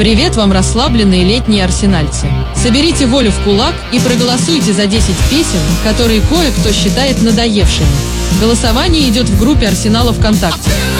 Привет вам, расслабленные летние арсенальцы. Соберите волю в кулак и проголосуйте за 10 песен, которые кое-кто считает надоевшими. Голосование идет в группе Арсенала ВКонтакте.